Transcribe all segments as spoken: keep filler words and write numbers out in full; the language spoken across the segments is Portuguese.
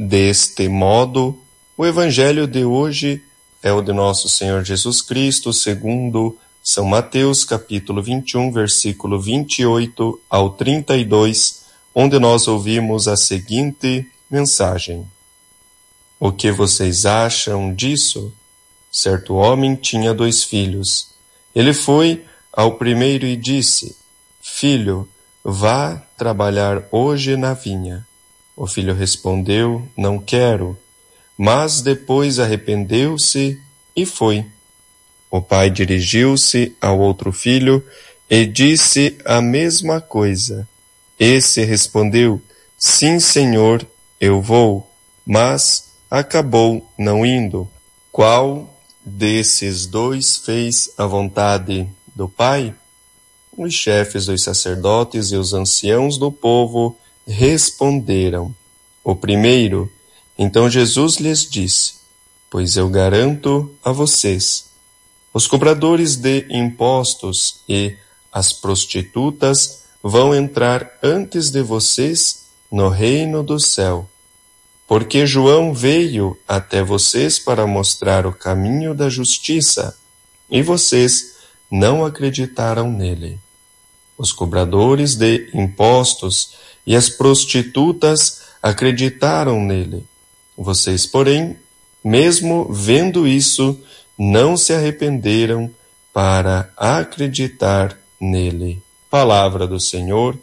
Deste modo, o Evangelho de hoje é o de nosso Senhor Jesus Cristo, segundo São Mateus, capítulo vinte e um, versículo vinte e oito ao trinta e dois, onde nós ouvimos a seguinte mensagem. O que vocês acham disso? Certo homem tinha dois filhos. Ele foi ao primeiro e disse: Filho, vá trabalhar hoje na vinha. O filho respondeu: Não quero. Mas depois arrependeu-se e foi. O pai dirigiu-se ao outro filho e disse a mesma coisa. Esse respondeu: Sim, senhor, eu vou. Mas acabou não indo. Qual desses dois fez a vontade do pai? Os chefes dos sacerdotes e os anciãos do povo responderam: O primeiro. Então Jesus lhes disse: Pois eu garanto a vocês, os cobradores de impostos e as prostitutas vão entrar antes de vocês no reino do céu. Porque João veio até vocês para mostrar o caminho da justiça, e vocês não acreditaram nele. Os cobradores de impostos e as prostitutas acreditaram nele. Vocês, porém, mesmo vendo isso, não se arrependeram para acreditar nele. Palavra do Senhor,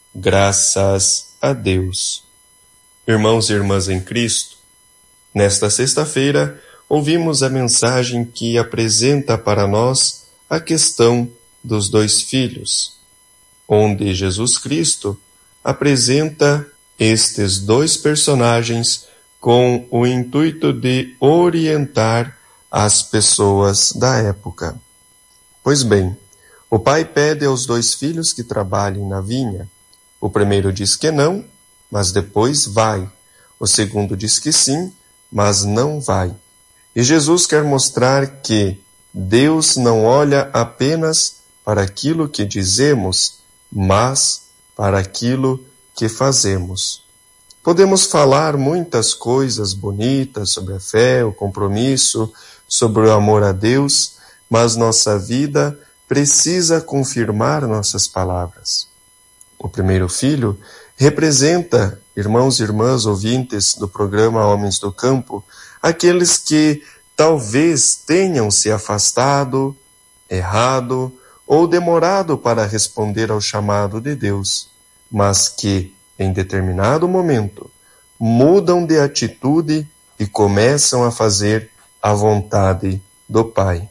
graças a Deus. Irmãos e irmãs em Cristo, nesta sexta-feira ouvimos a mensagem que apresenta para nós a questão dos dois filhos, onde Jesus Cristo apresenta estes dois personagens com o intuito de orientar as pessoas da época. Pois bem, o pai pede aos dois filhos que trabalhem na vinha. O primeiro diz que não, mas depois vai. O segundo diz que sim, mas não vai. E Jesus quer mostrar que Deus não olha apenas para aquilo que dizemos, mas para aquilo que fazemos. Podemos falar muitas coisas bonitas sobre a fé, o compromisso, sobre o amor a Deus, mas nossa vida precisa confirmar nossas palavras. O primeiro filho representa, irmãos e irmãs ouvintes do programa Homens do Campo, aqueles que talvez tenham se afastado, errado ou demorado para responder ao chamado de Deus, mas que, em determinado momento, mudam de atitude e começam a fazer a vontade do Pai.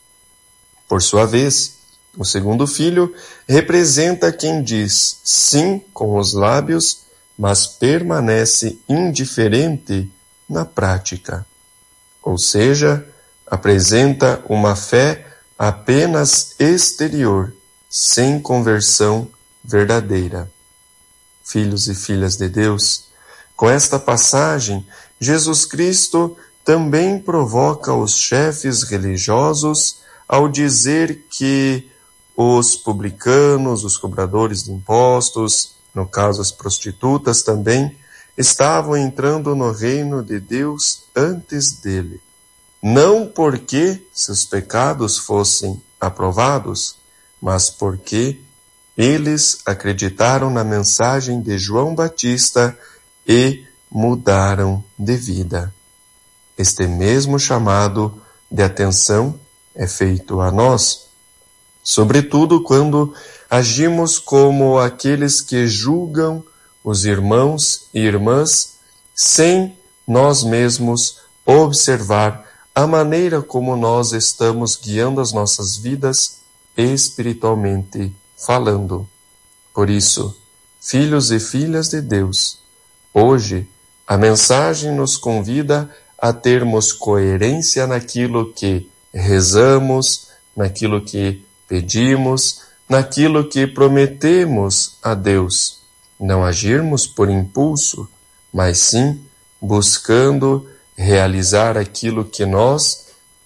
Por sua vez, o segundo filho representa quem diz sim com os lábios, mas permanece indiferente na prática. Ou seja, apresenta uma fé apenas exterior, sem conversão verdadeira. Filhos e filhas de Deus, com esta passagem, Jesus Cristo também provoca os chefes religiosos ao dizer que os publicanos, os cobradores de impostos, no caso as prostitutas também, estavam entrando no reino de Deus antes dele. Não porque seus pecados fossem aprovados, mas porque eles acreditaram na mensagem de João Batista e mudaram de vida. Este mesmo chamado de atenção é feito a nós, sobretudo quando agimos como aqueles que julgam os irmãos e irmãs sem nós mesmos observar a maneira como nós estamos guiando as nossas vidas espiritualmente falando. Por isso, filhos e filhas de Deus, hoje a mensagem nos convida a termos coerência naquilo que rezamos, naquilo que pedimos, naquilo que prometemos a Deus. Não agirmos por impulso, mas sim buscando realizar aquilo que nós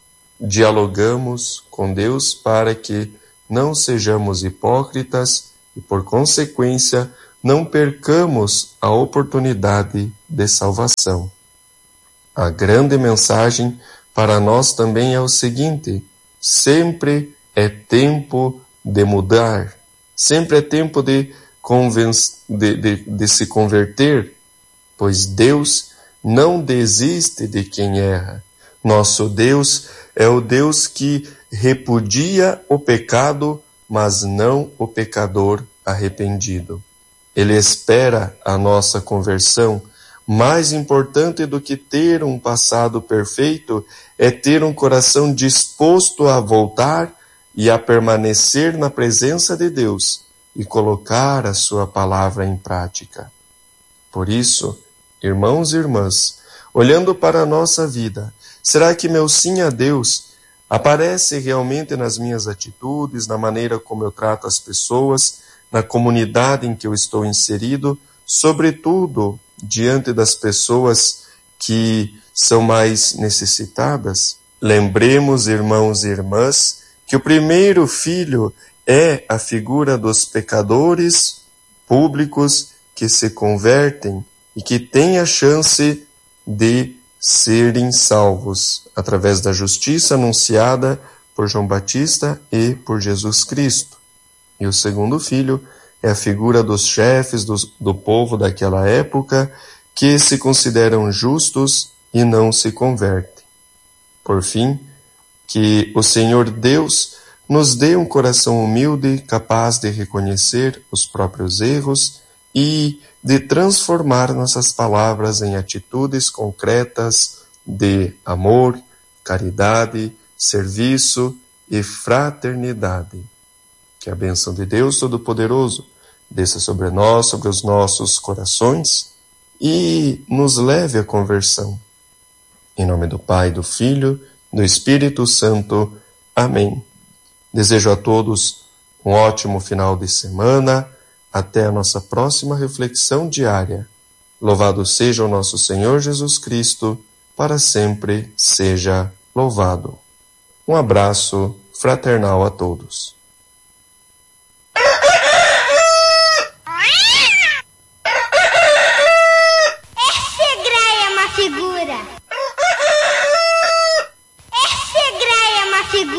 dialogamos com Deus para que não sejamos hipócritas e, por consequência, não percamos a oportunidade de salvação. A grande mensagem para nós também é o seguinte: sempre é tempo de mudar, sempre é tempo de, de, de, de se converter, pois Deus não desiste de quem erra. Nosso Deus é o Deus que repudia o pecado, mas não o pecador arrependido. Ele espera a nossa conversão. Mais importante do que ter um passado perfeito é ter um coração disposto a voltar e a permanecer na presença de Deus e colocar a sua palavra em prática. Por isso, irmãos e irmãs, olhando para a nossa vida, será que meu sim a Deus aparece realmente nas minhas atitudes, na maneira como eu trato as pessoas, na comunidade em que eu estou inserido, sobretudo diante das pessoas que são mais necessitadas? Lembremos, irmãos e irmãs, que o primeiro filho é a figura dos pecadores públicos que se convertem e que têm a chance de serem salvos através da justiça anunciada por João Batista e por Jesus Cristo. E o segundo filho é a figura dos chefes do, do povo daquela época que se consideram justos e não se convertem. Por fim, que o Senhor Deus nos dê um coração humilde, capaz de reconhecer os próprios erros e de transformar nossas palavras em atitudes concretas de amor, caridade, serviço e fraternidade. Que a bênção de Deus Todo-Poderoso desça sobre nós, sobre os nossos corações e nos leve à conversão. Em nome do Pai, do Filho, do Espírito Santo. Amém. Desejo a todos um ótimo final de semana. Até a nossa próxima reflexão diária. Louvado seja o nosso Senhor Jesus Cristo, para sempre seja louvado. Um abraço fraternal a todos.